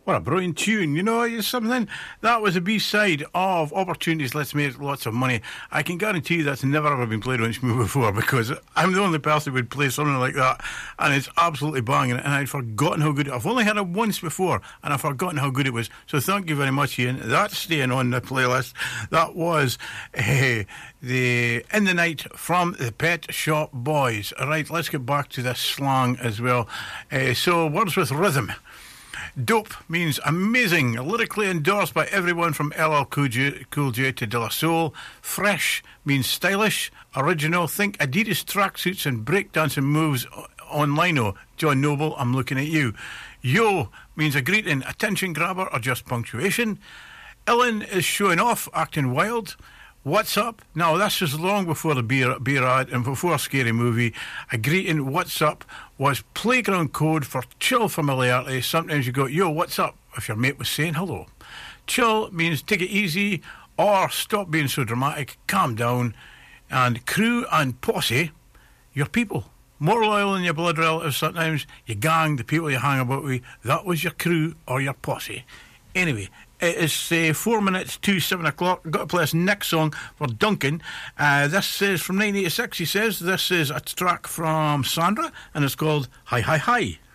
What a brilliant tune. You know, it's something that was a B-side of Opportunities, Let's Make Lots of Money. I can guarantee you that's never ever been played on Smooth before, because I'm the only person who would play something like that, and it's absolutely banging, and I'd forgotten how good it. I've only heard it once before, and I've forgotten how good it was. So thank you very much, Ian. That's staying on the playlist. That was the In the Night from the Pet Shop Boys. All right, let's get back to this slang as well. So words with rhythm. Dope means amazing, lyrically endorsed by everyone from LL Cool J to De La Soul. Fresh means stylish, original. Think Adidas tracksuits and breakdancing moves on lino. John Noble, I'm looking at you. Yo means a greeting, attention grabber, or just punctuation. Ellen is showing off, acting wild. What's up? Now, this was long before the beer ad and before Scary Movie. A greeting, what's up, was playground code for chill familiarity. Sometimes you go, yo, what's up, if your mate was saying hello. Chill means take it easy or stop being so dramatic, calm down. And crew and posse, your people. More loyal than your blood relatives sometimes, your gang, the people you hang about with. That was your crew or your posse. Anyway, it is 4 minutes to 7 o'clock. I've got to play this next song for Duncan. This is from 1986, he says. This is a track from Sandra, and it's called Hi Hi Hi.